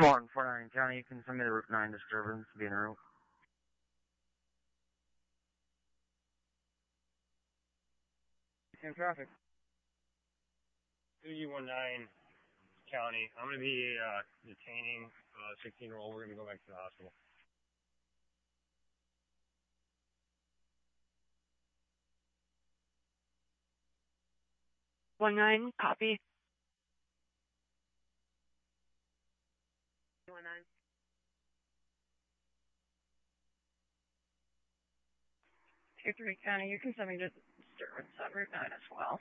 149 County, you can send me the Route 9 disturbance, be en route. In traffic. 2U19 County, I'm going to be detaining a 16-year-old. We're going to go back to the hospital. One nine, copy. 19. 23 County, you can send me to disturbance on Route 9 as well.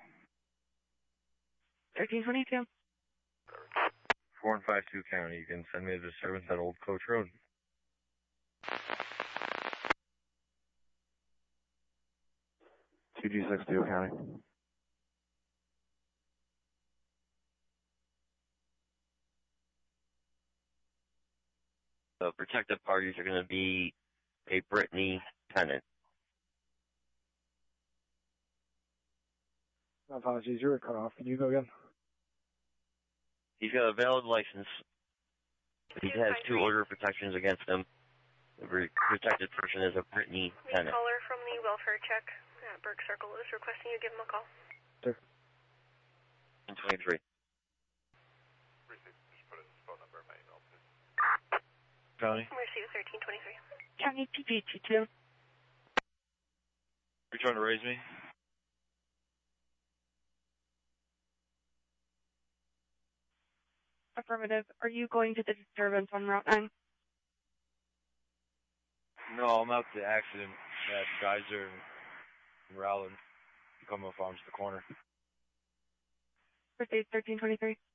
1322. 4152 County, you can send me a disturbance at Old Coach Road. TG62 County. The protected parties are going to be a Brittany tenant. Apologies, you were cut off. Can you go again? He's got a valid license. He has 2 order of protections against him. The protected person is a Brittany tenant. Caller from the welfare check at Burke Circle is requesting you give him a call. Sir. 23. Just put his phone number in my email, please. County. Receive 1323. County TG22. You trying to raise me? Affirmative. Are you going to the disturbance on Route 9? No, I'm out the accident at Geyser and Rowland. Coming up onto the corner. Proceed 1323.